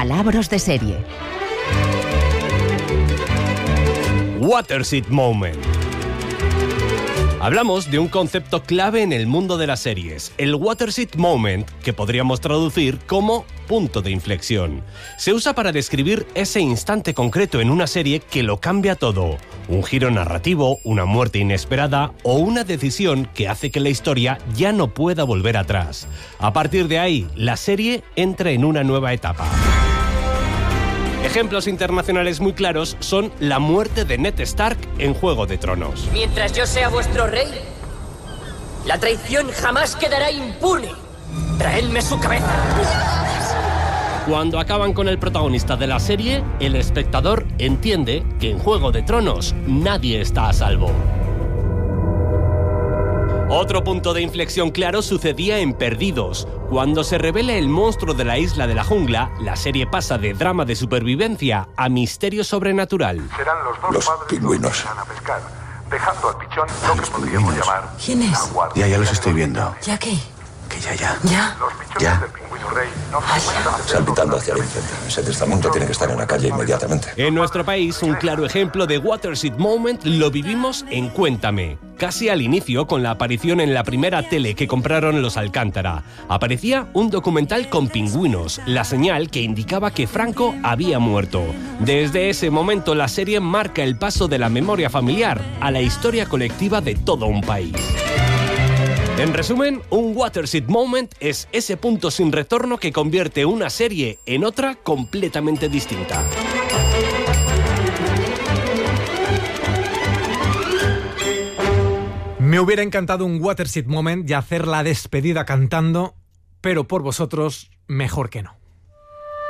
Palabras de serie. Waterseat Moment. Hablamos de un concepto clave en el mundo de las series, el Waterseat Moment, que podríamos traducir como punto de inflexión. Se usa para describir ese instante concreto en una serie que lo cambia todo. Un giro narrativo, una muerte inesperada o una decisión que hace que la historia ya no pueda volver atrás. A partir de ahí, la serie entra en una nueva etapa. Ejemplos internacionales muy claros son la muerte de Ned Stark en Juego de Tronos. Mientras yo sea vuestro rey, la traición jamás quedará impune. Traedme su cabeza. Cuando acaban con el protagonista de la serie, el espectador entiende que en Juego de Tronos nadie está a salvo. Otro punto de inflexión claro sucedía en Perdidos. Cuando se revela el monstruo de la isla de la jungla, la serie pasa de drama de supervivencia a misterio sobrenatural. Serán los pingüinos. Que van a pescar, dejando al pichón lo que podríamos llamar. ¿Quién es? Ya los estoy viendo. ¿Ya qué? Que ya. ¿Ya? Los pichones del pingüino rey no frecuentan salpitando hacia el frente. Ese testamento tiene que estar en la calle inmediatamente. En nuestro país, un claro ejemplo de Waterseat Moment lo vivimos en Cuéntame. Casi al inicio, con la aparición en la primera tele que compraron los Alcántara. Aparecía un documental con pingüinos, la señal que indicaba que Franco había muerto. Desde ese momento, la serie marca el paso de la memoria familiar a la historia colectiva de todo un país. En resumen, un Waterseat Moment es ese punto sin retorno que convierte una serie en otra completamente distinta. Me hubiera encantado un Waterseat Moment y hacer la despedida cantando, pero por vosotros, mejor que no.